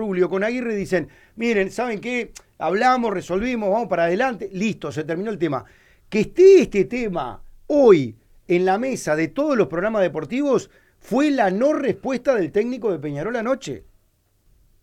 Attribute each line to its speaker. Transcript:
Speaker 1: Rubio, con Aguirre, dicen, miren, ¿saben qué? Hablamos, resolvimos, vamos para adelante, listo, se terminó el tema. Que esté este tema hoy en la mesa de todos los programas deportivos fue la no respuesta del técnico de Peñarol anoche.